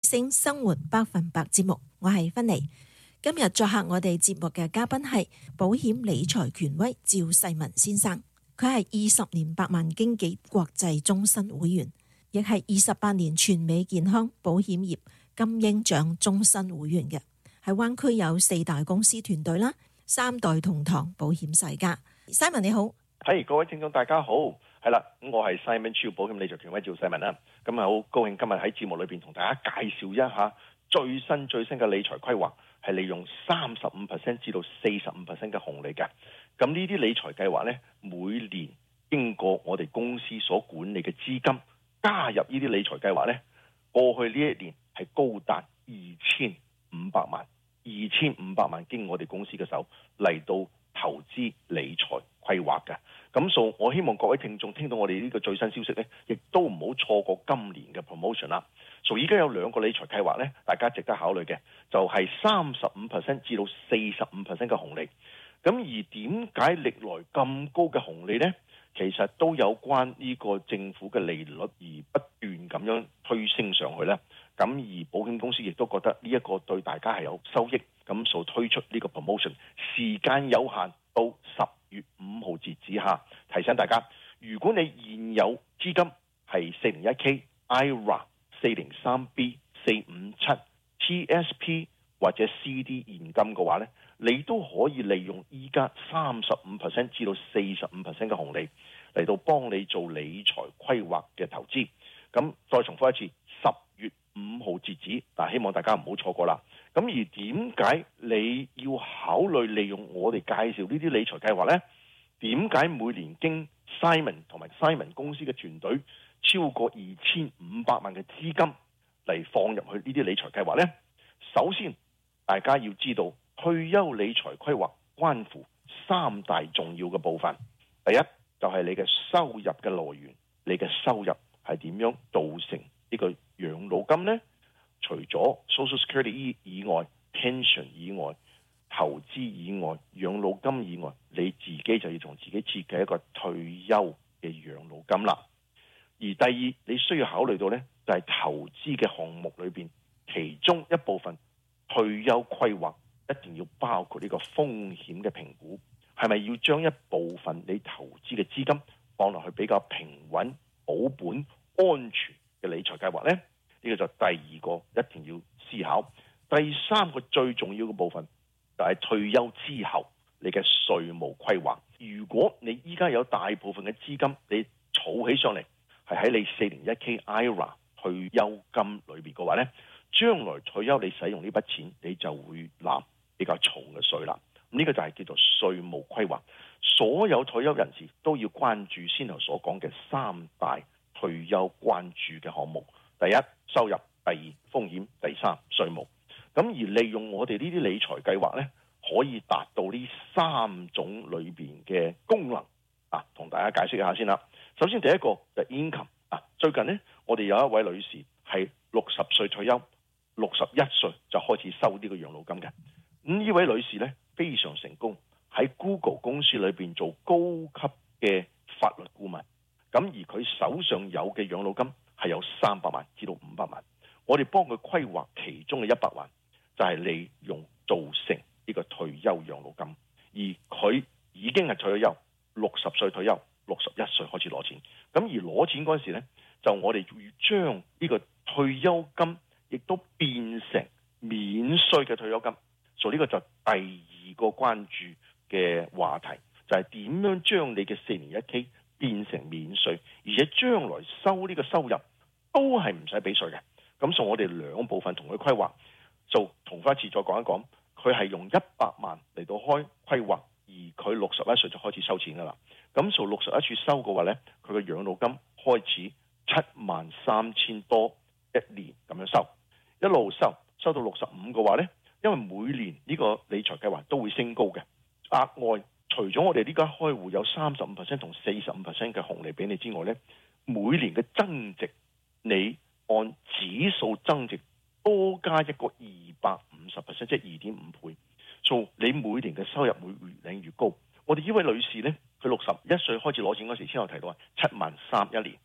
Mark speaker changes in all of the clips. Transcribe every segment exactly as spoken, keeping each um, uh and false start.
Speaker 1: 升生活百分百節目，我係芬妮。今日作客我哋節目嘅嘉賓係保險理財權威趙世文先生，佢係二十年百萬經紀國際終身會員，亦係二十八年全美健康保險業金鷹獎終身會員嘅。喺灣區有四大公司團隊啦，三代同堂保險世家。Simon 你好，
Speaker 2: 係、hey, 各位聽眾大家好，係啦，咁我係 Simon Chu 保險理財權威趙世文啦，咁啊好高興今日喺節目裏邊同大家介紹一下最新最新嘅理財規劃，係利用三十五 percent 至到四十五 percent 嘅紅利嘅。咁呢啲理財計劃呢，每年經過我哋公司所管理嘅資金加入呢啲理財計劃呢，過去呢一年係高達二千五百萬，二千五百萬經我哋公司嘅手嚟到投資理財規劃嘅。咁所以我希望各位聽眾聽到我哋呢個最新消息呢，亦都唔好錯過今年嘅 promotion 啦。所以而家有兩個理財計劃呢，大家值得考慮嘅，就係三十五 percent 至到四十五 percent 嘅紅利。咁而點解歷來咁高嘅紅利呢？其實都有關呢個政府嘅利率而不斷咁樣推升上去呢。咁而保險公司亦都覺得呢一個對大家係有收益，咁所推出呢個 promotion， 時間有限，到十月五號截止下。提醒大家，如果你現有資金係四零一 K、I R A、四零三 B、四五七、T S P 或者 C D 現金嘅話呢，你都可以利用依家三十五 percent 至到四十五 percent 嘅紅利嚟到幫你做理財規劃嘅投資。咁再重複一次，十月五號截止，但希望大家唔好錯過啦。咁而點解你要考慮利用我哋介紹呢啲理財計劃呢？點解每年經 Simon 同埋 Simon 公司嘅團隊超過二千五百萬嘅資金嚟放入去呢啲理財計劃呢？首先，大家要知道退休理財規劃關乎三大重要嘅部分。第一就係你嘅收入嘅來源，你嘅收入係點樣造成呢個養老金呢？除咗 Social Security 以外、Pension 以外、投資以外、養老金以外，你自己就要同自己設計一個退休嘅養老金啦。而第二，你需要考慮到呢，就係投資嘅項目裏邊，其中一部分退休規劃一定要包括呢個風險嘅評估，係咪要將一部分你投資嘅資金放落去比較平穩、保本、安全嘅理財計劃呢？呢個就第二個一定要思考。第三個最重要嘅部分就係退休之後你嘅稅務規劃。如果你依家有大部分嘅資金你儲起上嚟，係喺你四零一 K I R A 退休金裏邊嘅話呢，將來退休你使用呢筆錢，你就會納比較重嘅稅啦。呢個就係叫做稅務規劃。所有退休人士都要關注先頭所講嘅三大退休關注嘅項目。第一，收入；第二，風險；第三，稅務。咁而利用我哋呢啲理財計劃呢，可以達到呢三種裏邊嘅功能啊，同大家解釋一下先啦。首先第一個就係 income 啊，最近呢，我哋有一位女士係六十歲退休，六十一歲就開始收呢個養老金嘅。咁呢位女士呢，非常成功，喺 Google 公司裏邊做高級嘅法律顧問。咁而佢手上有嘅養老金係有三百萬至到五百萬，我哋幫佢規劃其中嘅一百萬，就係利用做成呢個退休養老金。而佢已經係退咗休，六十歲退休，六十一歲開始攞錢。咁而攞錢嗰時呢，就我哋要將呢個退休金亦都變成免稅嘅退休金。所以呢個就第二個關注嘅話題，就係點樣將你嘅四零一 K 變成免稅，而且將來收呢個收入都係唔使俾稅嘅。咁所以我哋兩部分同佢規劃，就同翻一次再講一講，佢係用一百萬嚟到開規劃，而佢六十一歲就開始收錢噶啦。咁數六十一歲收嘅話呢，佢嘅養老金開始七萬三千多一年咁樣收，一路收收到六十五嘅話呢，因為每年呢個理財計劃都會升高嘅，額外除咗我哋呢家開戶有三十五 percent 同四十五 percent 嘅紅利俾你之外呢，每年嘅增值你按指數增值多加一個二百五十 percent， 即係二點五倍，所以你每年嘅收入會越領越高。我哋呢位女士呢，佢六十一歲開始攞錢嗰時，先有提到啊，七萬三一年，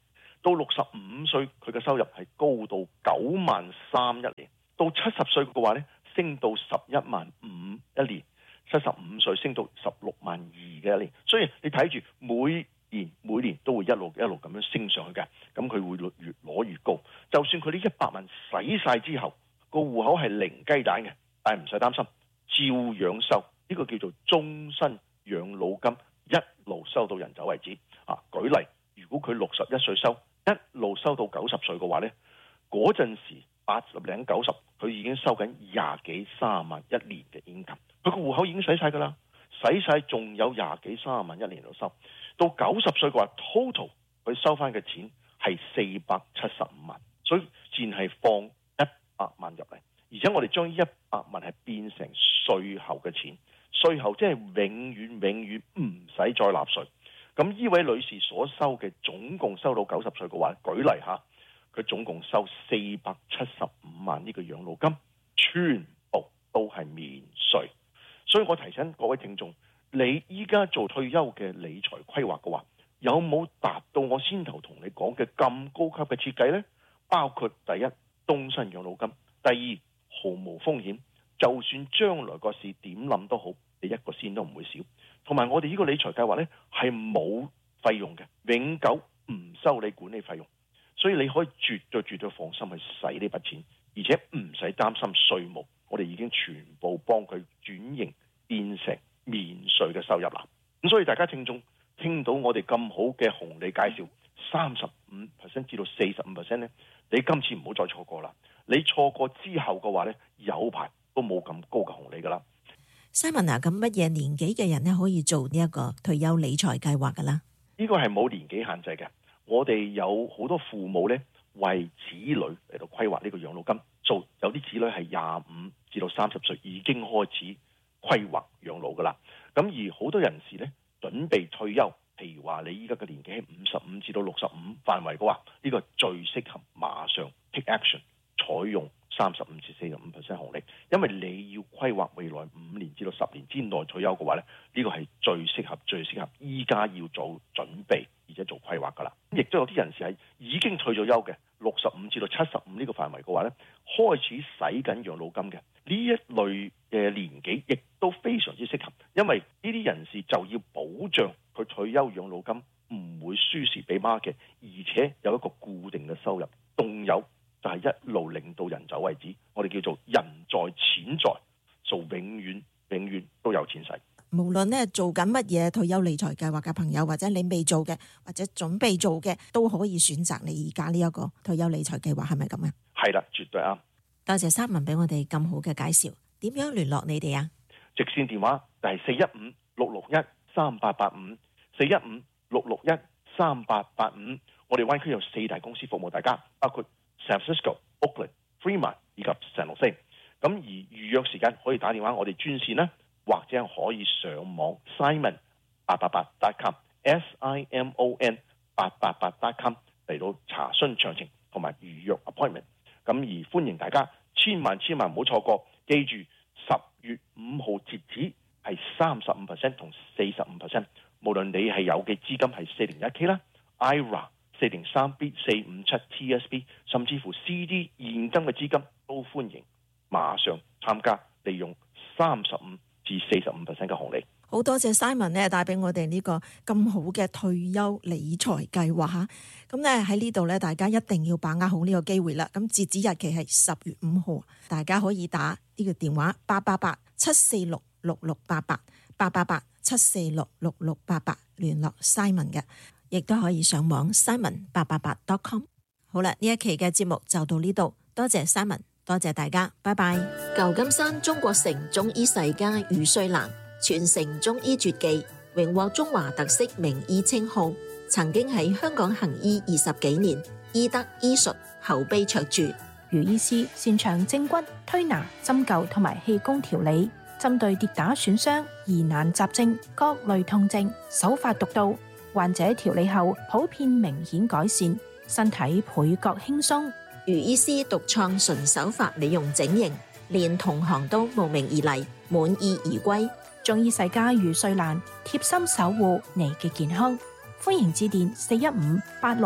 Speaker 2: 到六十五歲佢嘅收入係高到九萬三一年，到七十歲嘅話咧升到十一萬五一年，七十五歲升到十六萬二嘅一年。所以你睇住每年每年都會一路一路咁樣升上去嘅，咁佢會越攞越高。就算佢呢一百萬使晒之後，個戶口係零雞蛋嘅，但係唔使擔心，照樣收。呢、這個叫做終身養老金，一路收到人走為止。啊，舉例，如果佢六十一歲收，一路收到九十歲嘅話呢，嗰陣時八十零九十，佢已經收緊廿幾三萬一年嘅現金，佢個戶口已經使晒㗎啦，使晒仲有廿幾三萬一年度收。到九十歲嘅話 ，total 佢收翻嘅錢係四百七十五萬，所以自然係放一百萬入嚟，而且我哋將一百萬係變成稅後嘅錢，稅後即係永遠永遠唔使再納稅。咁呢位女士所收嘅總共收到九十歲嘅話，舉例下，佢總共收四百七十五萬呢個養老金，全部都係免稅。所以我提醒各位聽眾，你依家做退休嘅理財規劃嘅話，有冇達到我先頭同你講嘅咁高級嘅設計呢？包括第一，終身養老金；第二，毫無風險，就算將來個市點諗都好，你一個仙都唔會少。同埋我哋呢個理財計劃呢，係冇費用嘅，永久唔收你管理費用，所以你可以絕對絕對放心去使呢筆錢，而且唔使擔心稅務，我哋已經全部幫佢轉型變成免稅嘅收入啦。咁所以大家聽眾聽到我哋咁好嘅紅利介紹，三十五 percent 至到四十五 percent 呢，你今次唔好再錯過啦。你錯過之後嘅話呢，有排都冇咁高嘅紅利噶啦。
Speaker 1: Simon 啊，咁乜嘢年紀嘅人咧可以做呢一個退休理財計劃噶啦？
Speaker 2: 呢個係冇年紀限制嘅。我哋有好多父母咧為子女嚟到規劃呢個養老金，做有啲子女係廿五至到三十歲已經開始規劃養老噶啦。咁而好多人士咧準備退休，譬如話你依家嘅年紀係五十五至到六十五範圍嘅話，呢個係最適合馬上 take action 採用三十五至四十五 percent 紅利，因為你要規劃未來五年至到十年之內退休嘅話咧，呢個係最適合、最適合依家要做準備而且做規劃噶啦。亦都有啲人士係已經退咗休嘅，六十五至到七十五呢個範圍嘅話咧，開始使緊養老金嘅呢一類嘅年紀，亦都非常之適合，因為呢啲人士就要保障佢退休養老金唔會輸蝕俾媽嘅，而且有一個固定嘅收入，仲有就係一路令到人走為止，我哋叫做人在錢在，做永遠永遠都有錢使。
Speaker 1: 無論咧做緊乜嘢退休理財計劃嘅朋友，或者你未做嘅，或者準備做嘅，都可以選擇你而家呢一個退休理財計劃，係咪咁啊？
Speaker 2: 係啦，絕對啱。
Speaker 1: 多謝Simon俾我哋咁好嘅介紹。點樣聯絡你哋啊？
Speaker 2: 直線電話就係四一五六六一三八八五，四一五六六一三八八五。我哋灣區有四大公司服務大家，包括San Francisco、Oakland、Fremont 以及San Jose。咁而預約時間可以打電話我哋專線啦，或者可以上網 Simon 八八八 dot com，S I M O N 八八八 dot com 嚟到查詢詳情同埋預約 appointment。咁而歡迎大家千萬千萬唔好錯過，記住十月五號截止係三十五 percent 同四十五 percent。無論你係有嘅資金係四零一 K 啦 ，I R A 四零三 B 四五七 T S B， 甚至乎 C D 現金嘅資金都歡迎馬上參加，利用三十五至四十五 percent 嘅紅利。
Speaker 1: 好多謝 Simon 咧帶俾我哋呢個咁好嘅退休理財計劃嚇。咁咧喺呢度咧，大家一定要把握好呢個機會啦。咁截止日期係十月五號，大家可以打呢個電話八八八七四六六六八八八八八七四六六六八八聯絡 Simon 嘅，亦都可以上網 simon 八八八 dot com。好啦，呢一期嘅節目就到呢度，多謝 Simon，多謝大家，拜拜。舊金山中國城中醫世家余瑞蘭，傳承中醫絕技，榮獲中華特色名醫稱號，曾經喺香港行醫二十幾年，醫德醫術口碑卓著。
Speaker 3: 余醫師擅長正骨、推拿、針灸同埋氣功調理，針對跌打損傷、疑難雜症、各類痛症，手法獨到，患者調理後普遍明顯改善，身體倍覺輕鬆。
Speaker 1: 余醫師獨創純手法美容整形，連同行都慕名而嚟，滿意而歸。
Speaker 3: 中醫世家余瑞蘭貼心守護你嘅健康，歡迎致電四一五八六六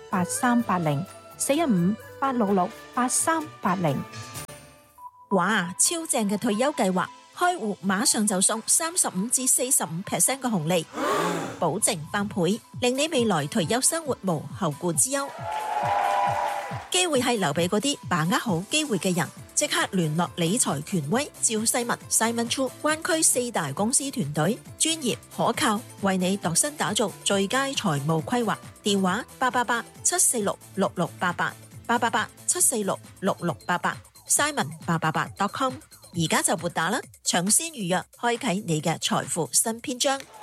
Speaker 3: 八三八零，四一五八六六八三八零。
Speaker 1: 哇，超正嘅退休計劃，開戶馬上就送三十五至四十五 percent 嘅紅利，保證翻倍，令你未來退休生活無後顧之憂。機會係留俾嗰啲把握好機會嘅人，即刻聯絡理財權威趙世文 Simon Chu 灣區四大公司團隊，專業可靠，為你度身打造最佳財務規劃。電話八八八七四六六六八八八八八七四六六六八八 Simon 八八八 dot com， 而家就撥打啦，搶先預約，開啟你嘅財富新篇章。